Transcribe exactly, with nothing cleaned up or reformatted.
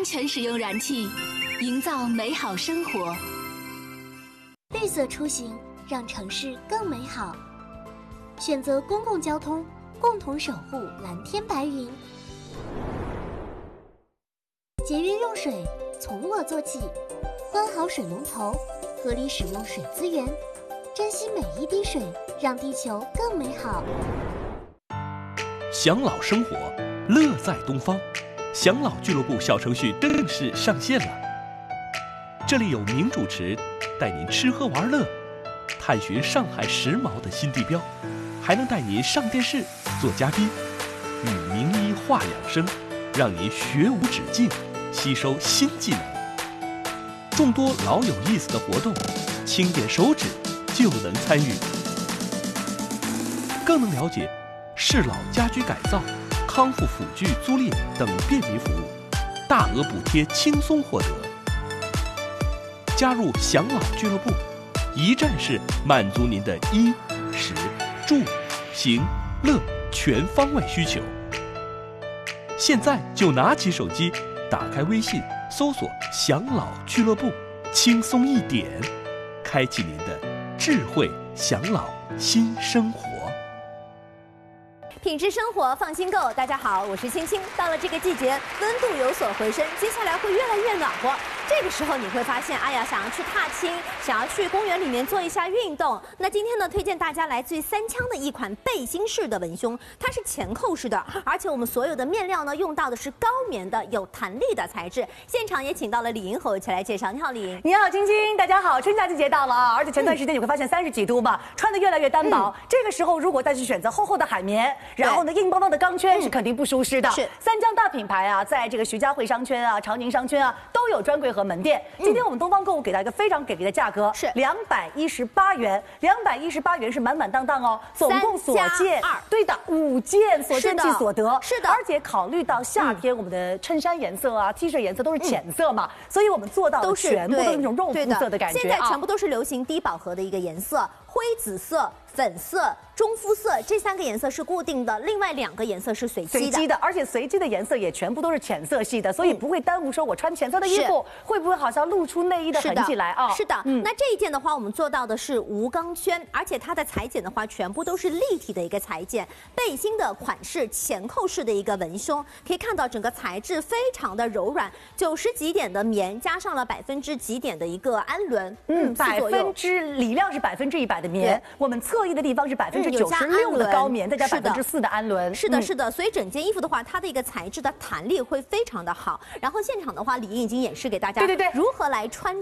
安全使用燃气，营造美好生活。 绿色出行，让城市更美好。选择公共交通，共同守护蓝天白云。节约用水，从我做起。关好水龙头，合理使用水资源，珍惜每一滴水，让地球更美好。 享老生活，乐在东方。享老俱乐部小程序正式上线了。这里有名主持带您吃喝玩乐，探寻上海时髦的新地标，还能带您上电视做嘉宾，与名医话养生，让您学无止境，吸收新技能。众多老有意思的活动，轻点手指就能参与，更能了解适老家居改造、康复辅具租赁等便民服务，大额补贴轻松获得。加入享老俱乐部，一站式满足您的衣食住行乐全方位需求。现在就拿起手机，打开微信，搜索享老俱乐部，轻松一点，开启您的智慧享老新生活。 品质生活放心购，大家好，我是青青。到了这个季节，温度有所回升，接下来会越来越暖和。这个时候你会发现，哎呀，想要去踏青，想要去公园里面做一下运动。那今天呢，推荐大家来自于三枪的一款背心式的文胸，它是前扣式的，而且我们所有的面料呢，用到的是高棉的、有弹力的材质。现场也请到了李莹和我一起来介绍。你好，李莹。 你好，青青。大家好，春假季节到了啊，而且前段时间你会发现三十几度嘛，穿的越来越单薄。嗯、这个时候如果再去选择厚厚的海绵，然后呢，硬邦邦的钢圈是肯定不舒适的。是三江大品牌啊，在这个徐家汇商圈啊、长宁商圈啊都有专柜和门店。嗯、今天我们东方购物给到一个非常给力的价格，是两百一十八元，两百一十八元是满满当当哦，总共所见二，对的，五件所见即所得， 是的， 而且考虑到夏天我们的衬衫颜色啊、T 恤颜色都是浅色嘛，所以我们做到的全部都是那种肉肤色的感觉。 现在全部都是流行低饱和的一个颜色，灰紫色、粉色、中肤色这三个颜色是固定的，另外两个颜色是随机的。 随机的，而且随机的颜色也全部都是浅色系的，所以不会耽误说我穿浅色的衣服，会不会好像露出内衣的痕迹来啊？ 是的，嗯、那这一件的话，我们做到的是无钢圈，而且它的裁剪的话，全部都是立体的一个裁剪，背心的款式前扣式的一个文胸，可以看到整个材质非常的柔软，九十几点的棉，加上了百分之几点的一个氨纶， 嗯，百分之里量是百分之一百的棉，我们侧翼的地方是百分之九十六的高棉，再加百分之四的氨纶。 是的，是的，所以整件衣服的话，它的一个材质的弹力会非常的好。然后现场的话，李莹已经演示给大家， 对对对， 如何来穿。